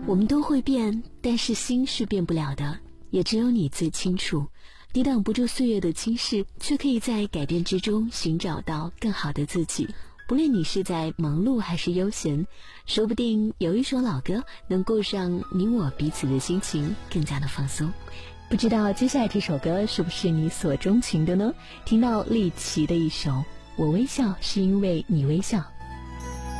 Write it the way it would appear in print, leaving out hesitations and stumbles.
我们都会变，但是心是变不了的，也只有你最清楚。抵挡不住岁月的侵蚀，却可以在改变之中寻找到更好的自己。不论你是在忙碌还是悠闲，说不定有一首老歌能够让你我彼此的心情更加的放松。不知道接下来这首歌是不是你所钟情的呢？听到丽琪的一首《我微笑是因为你微笑》。